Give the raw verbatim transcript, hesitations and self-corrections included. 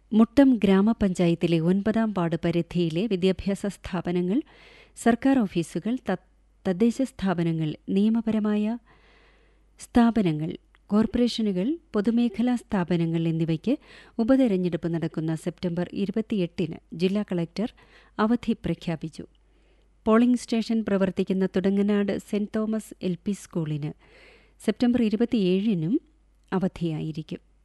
മുട്ടം ഗ്രാമപഞ്ചായത്തിലെ ഒൻപതാം വാർഡ് പരിധിയിലെ വിദ്യാഭ്യാസ സ്ഥാപനങ്ങൾ, സർക്കാർ ഓഫീസുകൾ, തദ്ദേശ സ്ഥാപനങ്ങൾ, നിയമപരമായ സ്ഥാപനങ്ങൾ, കോർപ്പറേഷനുകൾ, പൊതുമേഖലാ സ്ഥാപനങ്ങൾ എന്നിവയ്ക്ക് ഉപതെരഞ്ഞെടുപ്പ് നടക്കുന്ന സെപ്റ്റംബർ ഇരുപത്തിയെട്ടിന് ജില്ലാ കളക്ടർ അവധി പ്രഖ്യാപിച്ചു. പോളിംഗ് സ്റ്റേഷൻ പ്രവർത്തിക്കുന്ന Thudanganad saint Thomas L P സ്കൂളിന് സെപ്റ്റംബർ ഇരുപത്തിയേഴിനും അവധിയായിരിക്കും.